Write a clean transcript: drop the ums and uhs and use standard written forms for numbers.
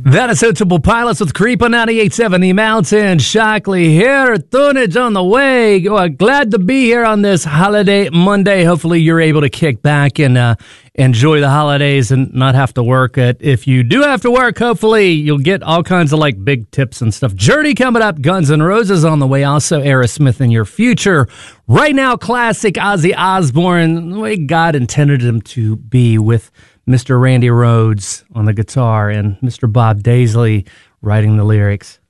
That is Suitable Pilots with Creep on 98.7 The Mountain. Shockley here. Thunage on the way. Glad to be here on this holiday Monday. Hopefully you're able to kick back and enjoy the holidays and not have to work it. If you do have to work, hopefully you'll get all kinds of like big tips and stuff. Journey coming up. Guns N' Roses on the way. Also Aerosmith in your future. Right now, classic Ozzy Osbourne, the way God intended him to be, with Mr. Randy Rhoads on the guitar and Mr. Bob Daisley writing the lyrics.